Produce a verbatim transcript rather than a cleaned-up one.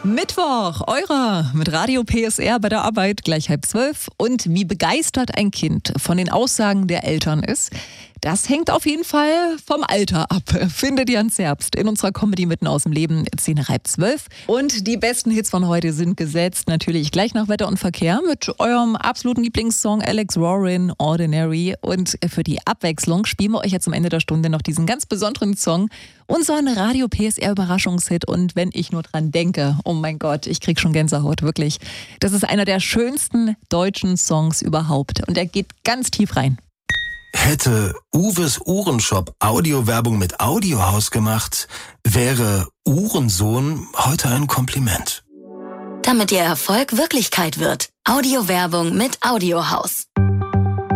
Mittwoch, eurer mit Radio P S R bei der Arbeit, gleich halb zwölf. Und wie begeistert ein Kind von den Aussagen der Eltern ist, das hängt auf jeden Fall vom Alter ab. Findet ihr ans Herbst in unserer Comedy mitten aus dem Leben, zehn nach halb zwölf. Und die besten Hits von heute sind gesetzt, natürlich gleich nach Wetter und Verkehr mit eurem absoluten Lieblingssong Alex Warren, Ordinary. Und für die Abwechslung spielen wir euch jetzt am Ende der Stunde noch diesen ganz besonderen Song, unseren Radio P S R Überraschungshit. Und wenn ich nur dran denke, oh mein Gott, ich krieg schon Gänsehaut, wirklich. Das ist einer der schönsten deutschen Songs überhaupt. Und er geht ganz tief rein. Hätte Uwes Uhrenshop Audiowerbung mit Audiohaus gemacht, wäre Uhrensohn heute ein Kompliment. Damit Ihr Erfolg Wirklichkeit wird. Audiowerbung mit Audiohaus.